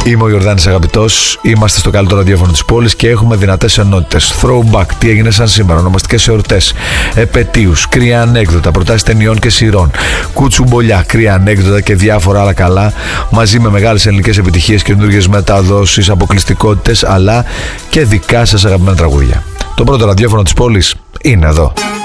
Είμαι ο Ιορδάνης Αγαπητός, είμαστε στο καλύτερο ραδιόφωνο της πόλης και έχουμε δυνατές ενότητες. Throwback, τι έγινε σαν σήμερα, ονομαστικές εορτές, επετείους, κρύα ανέκδοτα, προτάσεις ταινιών και σειρών, κουτσουμπολιά, κρύα ανέκδοτα και διάφορα άλλα καλά, μαζί με μεγάλες ελληνικές επιτυχίες, καινούργιες μεταδόσεις, αποκλειστικότητες, αλλά και δικά σας αγαπημένα τραγούδια. Το πρώτο ραδιόφωνο της πόλης είναι εδώ.